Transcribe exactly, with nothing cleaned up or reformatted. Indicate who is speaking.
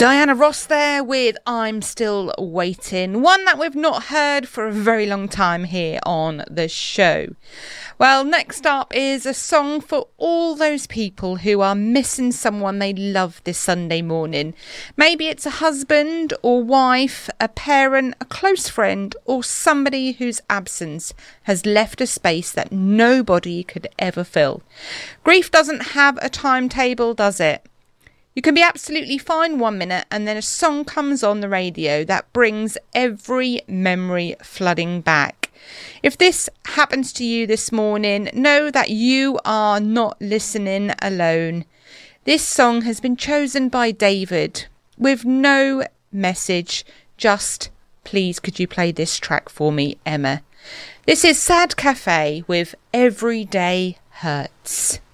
Speaker 1: Diana Ross there with I'm Still Waiting, one that we've not heard for a very long time here on the show. Well, next up is a song for all those people who are missing someone they love this Sunday morning. Maybe it's a husband or wife, a parent, a close friend, or somebody whose absence has left a space that nobody could ever fill. Grief doesn't have a timetable, does it? You can be absolutely fine one minute and then a song comes on the radio that brings every memory flooding back. If this happens to you this morning, know that you are not listening alone. This song has been chosen by David with no message, just please could you play this track for me, Emma. This is Sad Cafe with Every Day Hurts.